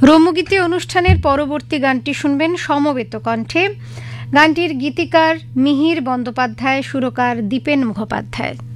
রম্যগীতি অনুষ্ঠানের পরবর্তী গানটি শুনবেন সমবেত কণ্ঠে। গানটির গীতিকার মিহির বন্দ্যোপাধ্যায়, সুরকার দীপেন মুখোপাধ্যায়।